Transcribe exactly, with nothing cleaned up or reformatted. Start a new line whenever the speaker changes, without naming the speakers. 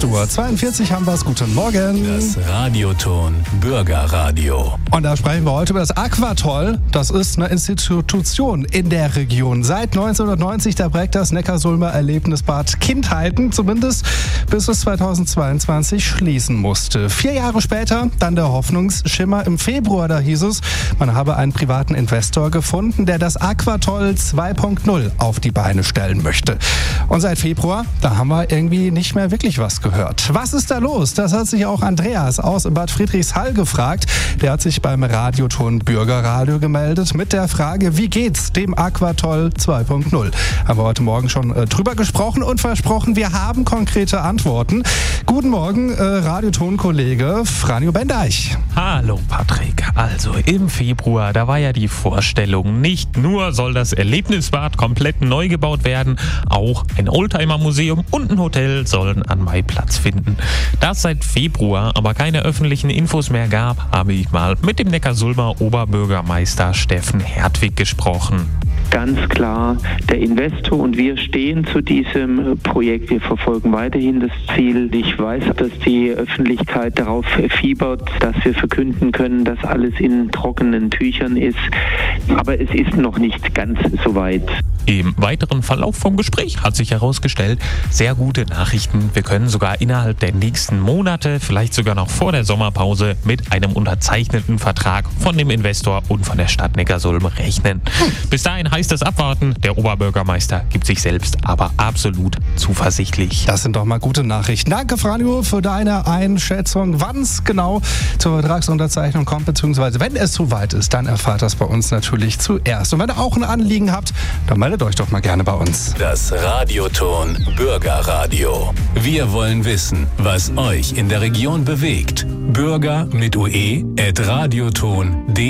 Uhr zweiundvierzig haben wir es. Guten Morgen.
Das Radioton Bürgerradio.
Und da sprechen wir heute über das Aquatoll. Das ist eine Institution in der Region. Seit neunzehnhundertneunzig, da prägt das Neckarsulmer Erlebnisbad Kindheiten, zumindest bis es zweitausendzweiundzwanzig schließen musste. Vier Jahre später dann der Hoffnungsschimmer. Im Februar, da hieß es, man habe einen privaten Investor gefunden, der das Aquatoll zwei Punkt null auf die Beine stellen möchte. Und seit Februar, da haben wir irgendwie nicht mehr wirklich was gehört. Was ist da los? Das hat sich auch Andreas aus Bad Friedrichshall gefragt. Der hat sich beim Radioton Bürgerradio gemeldet mit der Frage, wie geht's dem Aquatoll zwei Punkt null? Haben wir heute Morgen schon äh, drüber gesprochen und versprochen, wir haben konkrete Antworten. Guten Morgen, äh, Radioton-Kollege Franjo Bendeich.
Hallo Patrick. Also im Februar, da war ja die Vorstellung, nicht nur soll das Erlebnisbad komplett neu gebaut werden, auch ein Oldtimer-Museum und ein Hotel sollen an Mai Platz finden. Da es seit Februar aber keine öffentlichen Infos mehr gab, habe ich mal mit dem Neckarsulmer Oberbürgermeister Steffen Hertwig gesprochen.
Ganz klar, der Investor und wir stehen zu diesem Projekt. Wir verfolgen weiterhin das Ziel. Ich weiß, dass die Öffentlichkeit darauf fiebert, dass wir verkünden können, dass alles in trockenen Tüchern ist. Aber es ist noch nicht ganz so weit.
Im weiteren Verlauf vom Gespräch hat sich herausgestellt, sehr gute Nachrichten. Wir können sogar innerhalb der nächsten Monate, vielleicht sogar noch vor der Sommerpause, mit einem unterzeichneten Vertrag von dem Investor und von der Stadt Neckarsulm rechnen. Bis dahin heißt es abwarten. Der Oberbürgermeister gibt sich selbst aber absolut zuversichtlich.
Das sind doch mal gute Nachrichten. Danke, Franjo, für deine Einschätzung. Wann es genau zur Vertragsunterzeichnung kommt, beziehungsweise wenn es soweit ist, dann erfahrt das bei uns natürlich zuerst. Und wenn ihr auch ein Anliegen habt, dann meldet euch doch mal gerne bei uns.
Das Radioton Bürgerradio. Wir wollen wissen, was euch in der Region bewegt. Bürger mit ue at radioton punkt de